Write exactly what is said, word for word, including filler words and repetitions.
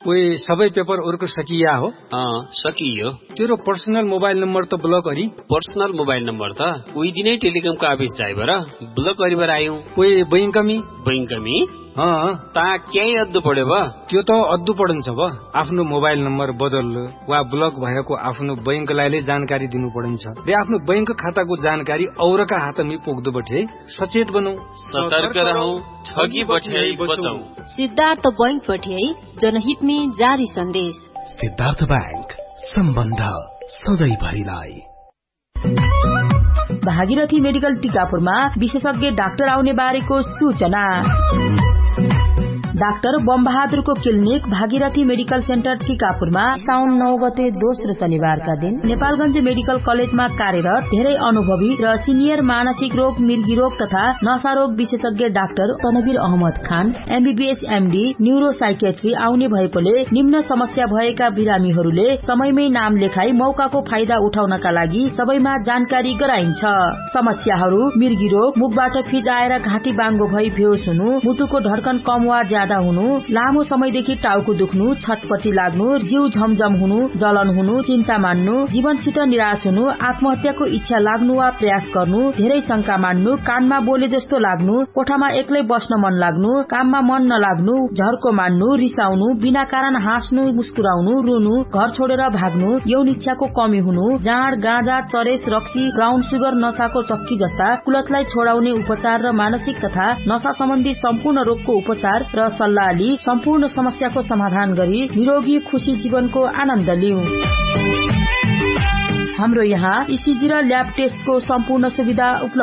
ओए सबै पेपर उर्को सकिया हो? अँ सकियो। तेरो पर्सनल मोबाइल नम्बर त ब्लक गरी? पर्सनल मोबाइल नम्बर त उही दिनै टेलिकमको अफिस जाइबर ब्लक गरिबर आयौं। ओए बैंकमी? बैंकमी? अँ ता क्याइ अद्दु पड्यो बा? त्यो त अद्दु पडन्छ बा। आफ्नो मोबाइल नम्बर बदल वा ब्लक भएको आफ्नो बैंकलाई जानकारी दिनु पडन्छ रे आफ्नो बैंक खाताको जानकारी औरका हातमी पुग्दो बठे सचेत बनौ, सतर्क रहौं, ठगी बठ्याइ बचौं। सिद्धार्थ बैंक बठ्याइ जनहित में जारी संदेश। सिद्धार्थ बैंक, सम्बन्ध सधैँभरिलाई। भागीरथी मेडिकल टीकापुरमा विशेषज्ञ डाक्टर आउने बारेको सूचना। Doctor बमबहादुरको clinic Bhagirathi medical centre टीकापुरमा साउन नौ गते दोस्रो शनिबारका दिन नेपालगञ्ज मेडिकल कलेजमा कार्यरत धेरै अनुभवी र सिनियर मानसिक रोग, मिर्गी रोग तथा नशा रोग विशेषज्ञ डाक्टर तनवीर अहमद खान एमबीबीएस एमडी न्यूरोसाइकेट्री आउने भएकोले निम्न समस्या भएका बिरामीहरूले समयमै नाम लेखाई मौकाको फाइदा उठाउनका लागि सबैमा जानकारी गराइन्छ। समस्याहरू मिर्गी रोग, मुखबाट फिज आएर घाँटी बाङ्गो भई बेहोस हुनु, मुटुको धड्कन कम वा ज्यादा हुनु, लामो समयदेखि टाउको दुख्नु, छटपटी लाग्नु, जिउ झमझम हुनु, जलन हुनु, चिन्ता मान्नु, जीवनसित निराश हुनु, आत्महत्याको इच्छा लाग्नु वा प्रयास गर्नु, धेरै शंका मान्नु, कानमा बोले जस्तो लाग्नु, कोठामा एक्लै बस्न मन लाग्नु, काममा मन नलाग्नु, झर्को मान्नु, रिसाउनु, बिना कारण हाँस्नु, मुस्कुराउनु, रुनु, घर छोडेर भाग्नु, यौन इच्छाको कमी हुनु, जाँड, गाँजा, चरेस, रक्सी, ब्राउन सुगर, नशाको चक्की जस्ता कुलतलाई छोडाउने उपचार र मानसिक तथा नशा सम्बन्धी सम्पूर्ण रोगको उपचार र सल्लाह लिई सम्पूर्ण समस्याको समाधान गरी निरोगी खुशी जीवनको आनन्द लिऊ। हाम्रो यहाँ ईसीजी र ल्याब टेस्टको सम्पूर्ण सुविधा उपलब्ध